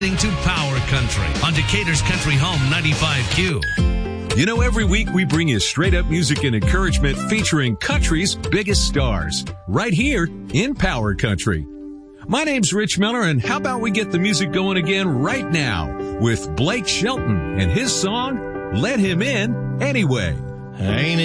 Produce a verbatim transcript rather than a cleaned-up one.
To Power Country on Decatur's Country Home ninety-five Q. You know, every week we bring you straight up music and encouragement featuring country's biggest stars right here in Power Country. My name's Rich Miller, and how about we get the music going again right now with Blake Shelton and his song, Let Him In Anyway. Ain't